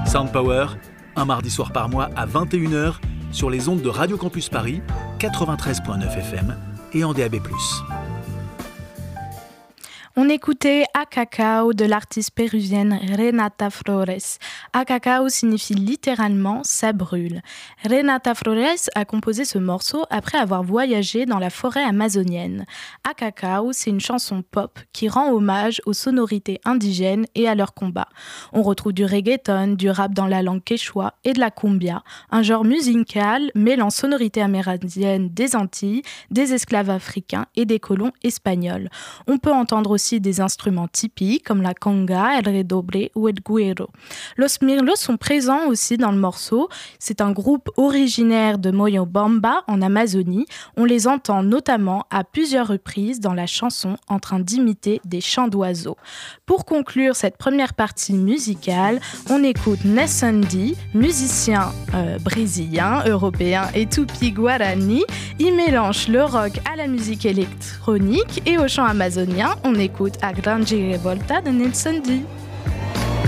Sound Power, un mardi soir par mois à 21h sur les ondes de Radio Campus Paris, 93.9 FM et en DAB+. On écoutait A Cacao de l'artiste péruvienne Renata Flores. A Cacao signifie littéralement « ça brûle ». Renata Flores a composé ce morceau après avoir voyagé dans la forêt amazonienne. A Cacao, c'est une chanson pop qui rend hommage aux sonorités indigènes et à leur combat. On retrouve du reggaeton, du rap dans la langue quechua et de la cumbia, un genre musical mêlant sonorités amérindiennes des Antilles, des esclaves africains et des colons espagnols. On peut entendre aussi des instruments typiques comme la conga, el redoble ou el güero. Los Mirlos sont présents aussi dans le morceau. C'est un groupe originaire de Moyobamba en Amazonie. On les entend notamment à plusieurs reprises dans la chanson en train d'imiter des chants d'oiseaux. Pour conclure cette première partie musicale, on écoute Nessundi, musicien brésilien, européen et tupi-guarani. Il mélange le rock à la musique électronique et au chant amazonien. On écoute A Grande Revolta de Nessundi.